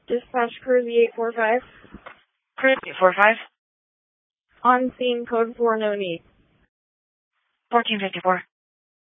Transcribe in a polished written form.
Dispatch Cruzy 845. Cruzy 845. On scene code 4 no need. 1454.